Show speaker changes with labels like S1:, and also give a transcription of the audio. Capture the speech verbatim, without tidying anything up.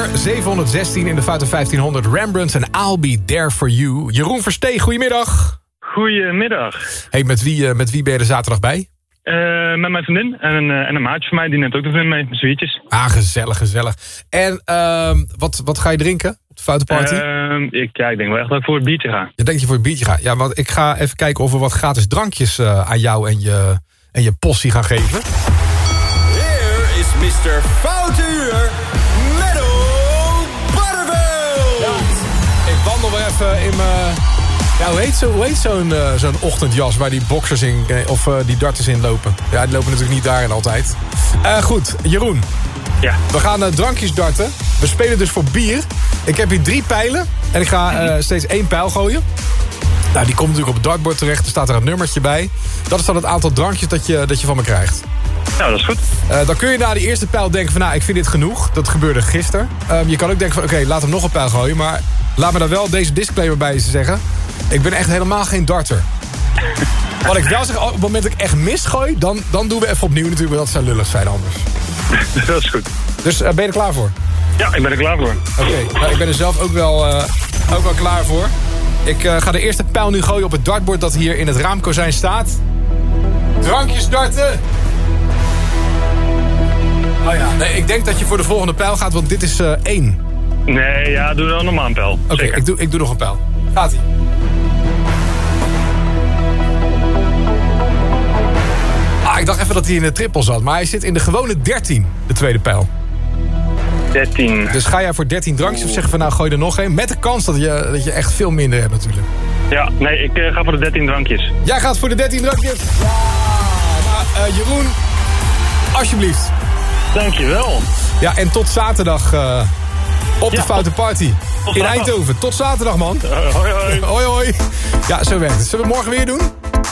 S1: zevenhonderdzestien in de Foute vijftienhonderd. Rembrandt en I'll Be There For You. Jeroen Verstee, goedemiddag.
S2: Goedemiddag.
S1: Hey, met wie, uh, met wie ben je er zaterdag bij?
S2: Uh, met mijn vriendin en een, uh, en een maatje van mij, die neemt ook de vriendin mee, met zwietjes.
S1: Ah, gezellig, gezellig. En uh, wat, wat ga je drinken op de Foute Party?
S2: Uh, ik, ja, ik denk wel echt dat ik voor het biertje ga.
S1: Je denkt dat je voor het biertje gaat? Ja, want ik ga even kijken of we wat gratis drankjes uh, aan jou en je, en je postie gaan geven.
S3: Here is mister Foutuur, Menno Butterfield.
S1: Ja, ik wandel weer even in mijn... Ja, hoe heet, zo, hoe heet zo'n uh, zo'n ochtendjas waar die boxers in, of uh, die darters in lopen? Ja, die lopen natuurlijk niet daarin altijd. Uh, goed, Jeroen.
S2: Ja.
S1: We gaan uh, drankjes darten. We spelen dus voor bier. Ik heb hier drie pijlen en ik ga uh, steeds één pijl gooien. Nou, die komt natuurlijk op het dartbord terecht. Er staat er een nummertje bij. Dat is dan het aantal drankjes dat je, dat je van me krijgt.
S2: Nou, dat is goed.
S1: Uh, dan kun je na die eerste pijl denken van... nou, ik vind dit genoeg. Dat gebeurde gisteren. Uh, je kan ook denken van... oké, okay, laat hem nog een pijl gooien. Maar laat me daar wel deze disclaimer bij zeggen. Ik ben echt helemaal geen darter. Wat ik wel zeg, op het moment dat ik echt misgooi... dan, dan doen we even opnieuw natuurlijk. Want dat zou lullig zijn anders.
S2: Dat is goed.
S1: Dus uh, ben je er klaar voor?
S2: Ja, ik ben er klaar voor.
S1: Oké, okay, nou, ik ben er zelf ook wel, uh, ook wel klaar voor. Ik uh, ga de eerste pijl nu gooien op het dartbord... dat hier in het raamkozijn staat. Drankjes darten! Oh ja, nee, ik denk dat je voor de volgende pijl gaat, want dit is uh, één.
S2: Nee, ja, doe dan normaal een pijl.
S1: Oké, okay, ik, doe, ik doe nog een pijl. Gaat-ie. Ah, ik dacht even dat hij in de triple zat, maar hij zit in de gewone dertien, de tweede pijl.
S2: dertien.
S1: Dus ga jij voor dertien drankjes of zeggen van nou gooi er nog één? Met de kans dat je, dat je echt veel minder hebt natuurlijk.
S2: Ja, nee, ik uh, ga voor de dertien drankjes.
S1: Jij gaat voor de dertien drankjes? Ja! Nou, uh, Jeroen, alsjeblieft.
S2: Dankjewel.
S1: Ja, en tot zaterdag uh, op de
S2: ja,
S1: Foute Party in Eindhoven. Tot zaterdag, man.
S2: Uh, hoi, hoi.
S1: Hoi, hoi. Ja, zo werkt het. Zullen we morgen weer doen?